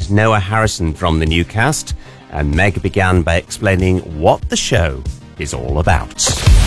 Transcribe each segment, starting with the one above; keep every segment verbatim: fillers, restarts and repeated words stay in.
and Noah Harrison from the new cast, and Meg began by explaining what the show is all about.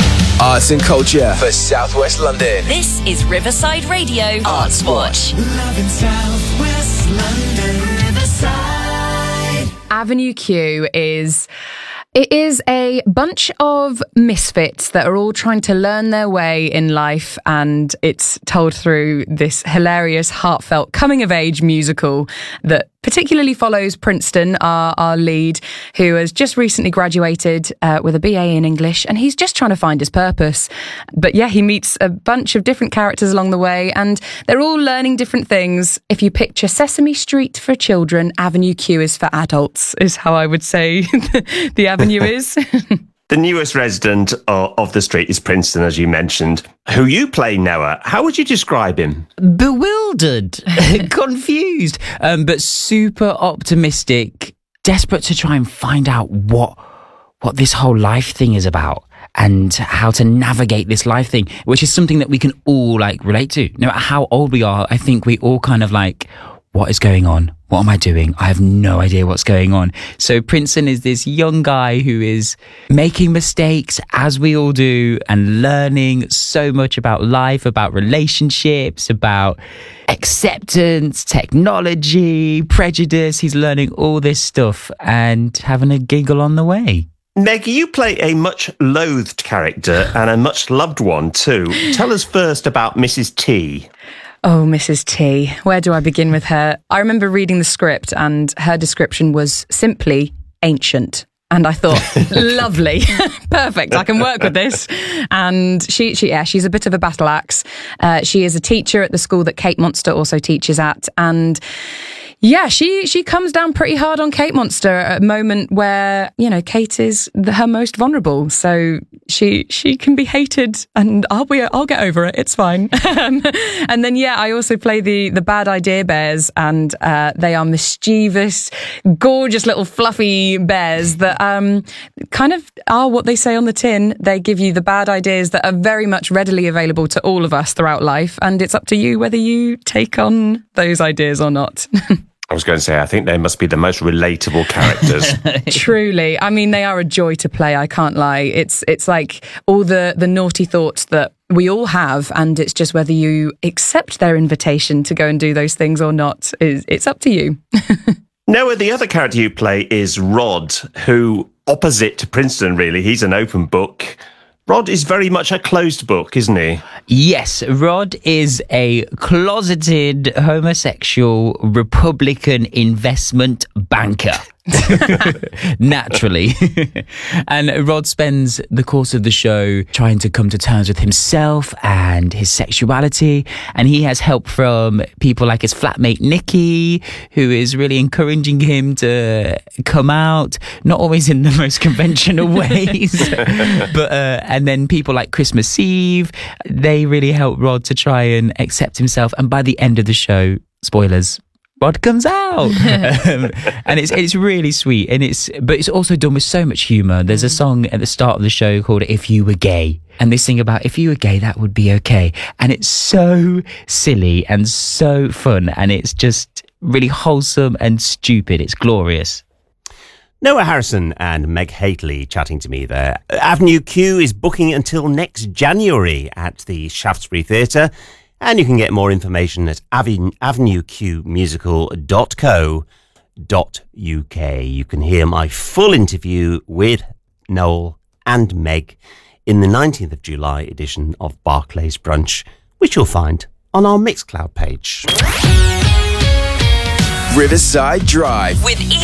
Arts and culture for South West London. This is Riverside Radio Arts Watch. Love in South West London, Riverside. Avenue Q is... It is a bunch of misfits that are all trying to learn their way in life, and it's told through this hilarious, heartfelt coming-of-age musical that particularly follows Princeton, our, our lead, who has just recently graduated uh, with a B A in English, and he's just trying to find his purpose. But yeah, he meets a bunch of different characters along the way, and they're all learning different things. If you picture Sesame Street for children, Avenue Q is for adults, is how I would say the avenue is. The newest resident of, of the street is Princeton, as you mentioned, who you play, Noah. How would you describe him? Bewildered, confused, um, but super optimistic, desperate to try and find out what what this whole life thing is about and how to navigate this life thing, which is something that we can all like relate to. No matter how old we are, I think we all kind of like, what is going on? What am I doing? I have no idea what's going on. So Princeton is this young guy who is making mistakes, as we all do, and learning so much about life, about relationships, about acceptance, technology, prejudice. He's learning all this stuff and having a giggle on the way. Meg, you play a much loathed character and a much loved one too. Tell us first about Missus T. Oh, Missus T. Where do I begin with her? I remember reading the script and her description was simply ancient. And I thought, lovely, perfect, I can work with this. And she, she, yeah, she's a bit of a battle axe. Uh, she is a teacher at the school that Kate Monster also teaches at. And yeah, she, she comes down pretty hard on Kate Monster at a moment where, you know, Kate is the, her most vulnerable. So she she can be hated and I'll be, I'll get over it. It's fine. And then, yeah, I also play the, the Bad Idea Bears, and uh, they are mischievous, gorgeous little fluffy bears that um, kind of are what they say on the tin. They give you the bad ideas that are very much readily available to all of us throughout life. And it's up to you whether you take on those ideas or not. I was going to say, I think they must be the most relatable characters. Truly. I mean, they are a joy to play, I can't lie. It's it's like all the, the naughty thoughts that we all have, and it's just whether you accept their invitation to go and do those things or not. It's, it's up to you. Noah, the other character you play is Rod, who, opposite to Princeton, really, he's an open book. Rod is very much a closed book, isn't he? Yes, Rod is a closeted homosexual Republican investment banker. Naturally. And Rod spends the course of the show trying to come to terms with himself and his sexuality, and he has help from people like his flatmate Nikki, who is really encouraging him to come out, not always in the most conventional ways. But uh, and then people like Christmas Eve, they really help Rod to try and accept himself. And by the end of the show, spoilers, Rod comes out. um, and it's it's really sweet, and it's but it's also done with so much humour. There's a song at the start of the show called If You Were Gay, and they sing about if you were gay, that would be okay. And it's so silly and so fun, and it's just really wholesome and stupid. It's glorious. Noah Harrison and Meg Hately chatting to me there. Avenue Q is booking until next January at the Shaftesbury Theatre. And you can get more information at avenue q musical dot co dot u k. You can hear my full interview with Noel and Meg in the nineteenth of July edition of Barclays Brunch, which you'll find on our Mixcloud page. Riverside Drive with